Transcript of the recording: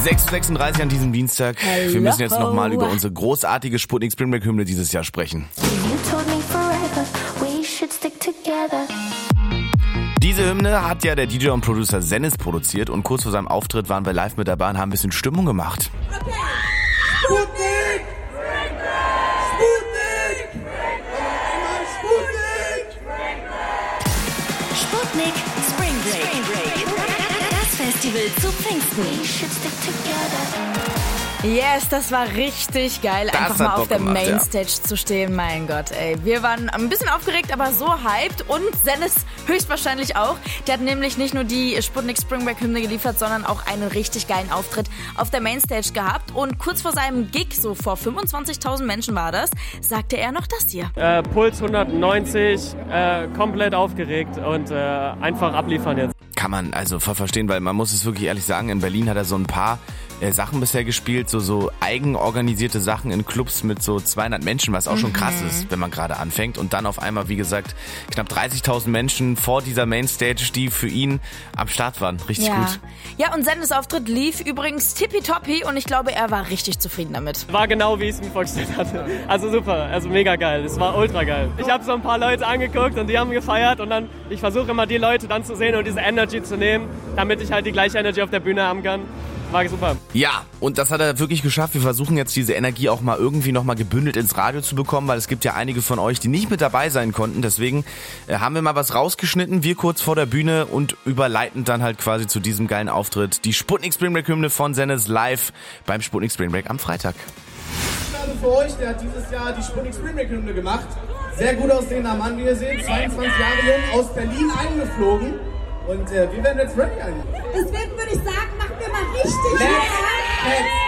6:36 Uhr an diesem Dienstag. Hello. Wir müssen jetzt nochmal über unsere großartige Sputnik Spring Break Hymne dieses Jahr sprechen. Diese Hymne hat ja der DJ und Producer Sennis produziert und kurz vor seinem Auftritt waren wir live mit dabei und haben ein bisschen Stimmung gemacht. Okay. Sputnik! Sputnik! Sputnik! Sputnik Spring Break. Das Festival zu Pfingsten. Yes, das war richtig geil, Das einfach hat mal auf Bock der gemacht, Mainstage zu stehen. Mein Gott, ey. Wir waren ein bisschen aufgeregt, aber so hyped und Sennis höchstwahrscheinlich auch. Der hat nämlich nicht nur die Sputnik Spring Break Hymne geliefert, sondern auch einen richtig geilen Auftritt auf der Mainstage gehabt. Und kurz vor seinem Gig, so vor 25.000 Menschen war das, sagte er noch das hier. Puls 190, komplett aufgeregt und einfach abliefern jetzt. Kann man also voll verstehen, weil man muss es wirklich ehrlich sagen, in Berlin hat er so ein paar Sachen bisher gespielt, so eigenorganisierte Sachen in Clubs mit so 200 Menschen, was auch schon krass ist, wenn man gerade anfängt. Und dann auf einmal, wie gesagt, knapp 30.000 Menschen vor dieser Mainstage, die für ihn am Start waren. Richtig gut. Ja, und Sennis Auftritt lief übrigens tippitoppi und ich glaube, er war richtig zufrieden damit. War genau, wie ich es mir vorgestellt hatte. Also super, also mega geil. Es war ultra geil. Ich habe so ein paar Leute angeguckt und die haben gefeiert und dann, ich versuche immer die Leute dann zu sehen und diese Energy zu nehmen, damit ich halt die gleiche Energy auf der Bühne haben kann. War super. Ja, und das hat er wirklich geschafft. Wir versuchen jetzt diese Energie auch mal irgendwie nochmal gebündelt ins Radio zu bekommen, weil es gibt ja einige von euch, die nicht mit dabei sein konnten. Deswegen haben wir mal was rausgeschnitten, wir kurz vor der Bühne und überleiten dann halt quasi zu diesem geilen Auftritt die Sputnik Spring Break Hymne von Sennis live beim Sputnik Spring Break am Freitag. Also für euch, der hat dieses Jahr die Sputnik Spring Break Hymne gemacht. Sehr gut aussehender Mann, wie ihr seht, 22 Jahre jung, aus Berlin eingeflogen. Und wir werden jetzt ready eigentlich. Deswegen würde ich sagen, machen wir mal richtig. Let's